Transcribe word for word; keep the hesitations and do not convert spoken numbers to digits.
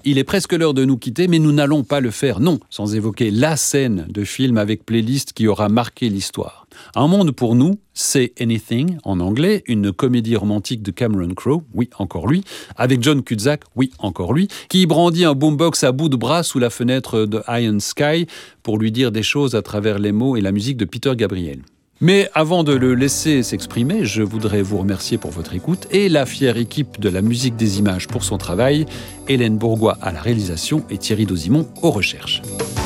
Il est presque l'heure de nous quitter, mais nous n'allons pas le faire, non, sans évoquer la scène de film avec playlist qui aura marqué l'histoire. Un monde pour nous, Say Anything, en anglais, une comédie romantique de Cameron Crowe, oui, encore lui, avec John Cusack, oui, encore lui, qui brandit un boombox à bout de bras sous la fenêtre de Iron Sky pour lui dire des choses à travers les mots et la musique de Peter Gabriel. Mais avant de le laisser s'exprimer, je voudrais vous remercier pour votre écoute et la fière équipe de la musique des images pour son travail, Hélène Bourgois à la réalisation et Thierry Dozimon aux recherches.